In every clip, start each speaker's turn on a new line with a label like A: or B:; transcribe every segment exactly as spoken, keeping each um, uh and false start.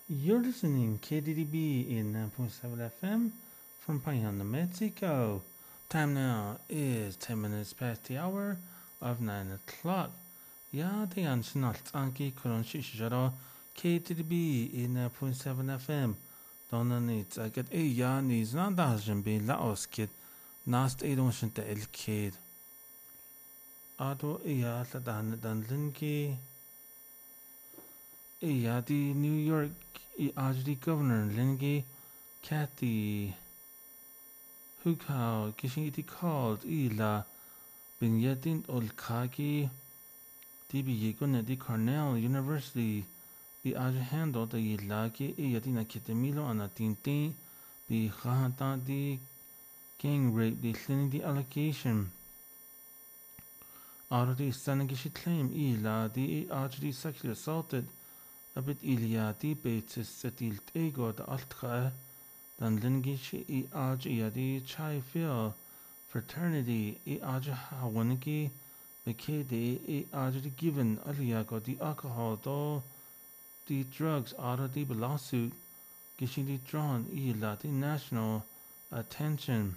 A: You're listening K D D B in nine point seven F M from Payanda, Mexico. Time now is ten minutes past the hour of nine o'clock. Ja, det är nationellt anki kolon shishara K D D B in nine point seven F M. Donna needs I get a ya needs not dazjin be laos kid. Nast a don't shint el kid. Ado iya la dan dan linki. Iya the New York i ajdi governor linki Kathy Hukau kishin iti called ila bin yedin ol kagi D B yegone di Cornell University i aj handle da yilaki i yadina kitemilo anatinti bi khata di gang rape di tlini di allegation already standing she claim ila di aj di sexually assaulted a bit ilia di basis setil ego da altka dan lingi she i aj i di chai feel fraternity i aj hawaniki Bekede e already given aliago the alcohol do the drugs already the lawsuit gishindi drawn ila the national attention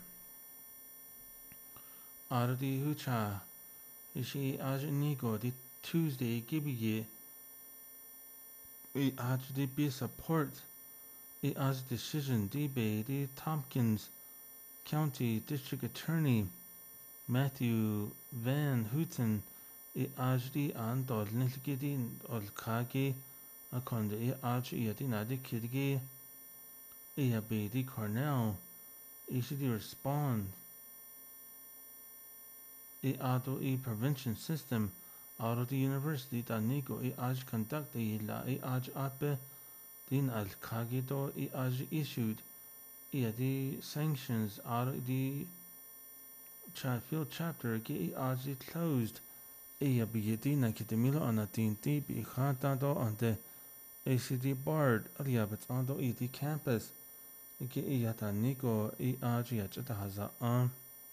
A: already hucha ishi ajinigo the Tuesday gibiye e already be support e as decision debate the Tompkins County District Attorney Matthew Van Houten e ajdi an dol nilgidi ol kage akonde e aj e adi nadi kidge e abedi Cornell e should respond e ado e prevention system out of the university da nigo e aj conduct e la e aj atbe din al kage do e aj issued e adi sanctions out of the Field chapter ge aji closed e abiyedina kitemilo anatinti bi khatado ante A C D Bard aliabet ando e di campus ge e yata niko e aji achata haza an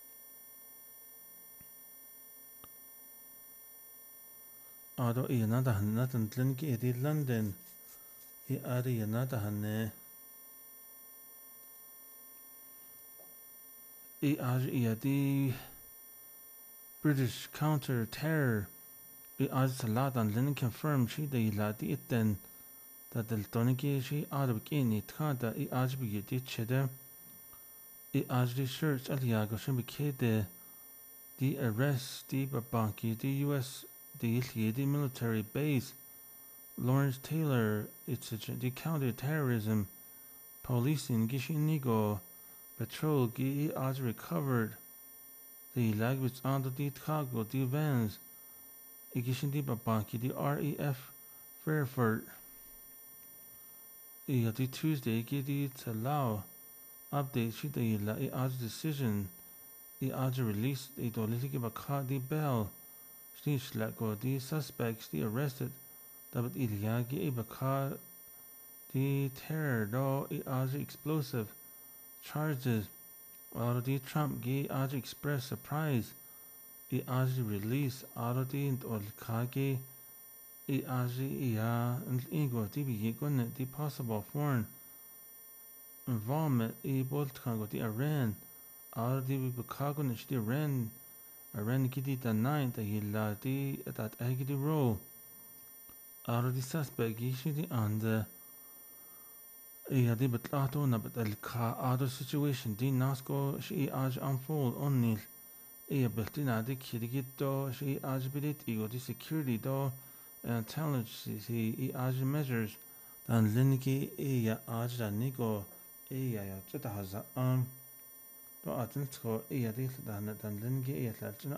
A: ado e nada hanatan tlinki e di London e ari nada hanne e aj e di British counter terror e aj salat an lin confirmed she de iladi itten that del toniki she arab kini tkada e aj bi di chede e aj di search aliago she bikede the arrest the banki the U S the the military base Lawrence Taylor it's the counter terrorism policing gishinigo patrol gi aj recovered the language under the Chicago the vans igishindi babanki the R E F Fairford e the Tuesday gi the allow update she the la e aj decision e aj release e dolitiki bakha the bell shnishla the suspects the arrested david iliagi e bakha the terror do e aj explosive charges already Trump gave आज express surprise e आज release already ol kage e आज ya ingo di bi gon the possible foreign involvement e bolt kango the Iran already bi kago ne the Iran Iran gidi the ninth e la di that agidi role already suspect gishidi on the e hadi betlato na betal ka other situation di nasko shi aj unfold onil e beltina di kirigito shi aj bilit ego di security do intelligence e aj measures dan linki e ya aj da nigo e ya ya chata haza um do atinsko e ya di dan dan linki e ya